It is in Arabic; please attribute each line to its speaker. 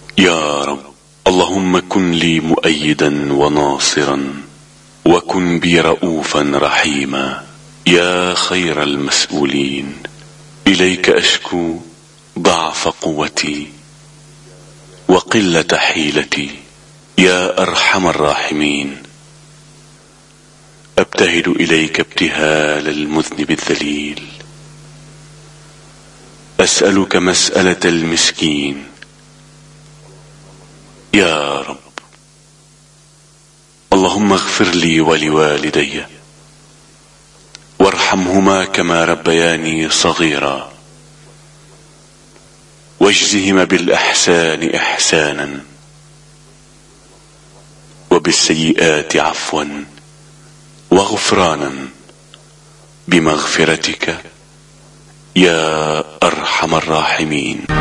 Speaker 1: يا رب، اللهم كن لي مؤيدا وناصرا، وكن بي رؤوفا رحيما يا خير المسؤولين. إليك أشكو ضعف قوتي وقلة حيلتي يا أرحم الراحمين. أبتهل إليك ابتهال المذنب الذليل، أسألك مسألة المسكين. يا رب، اللهم اغفر لي ولوالدي وارحمهما كما ربياني صغيرا، واجزهما بالإحسان إحسانا، وبالسيئات عفوا وغفرانا، بمغفرتك يا أرحم الراحمين.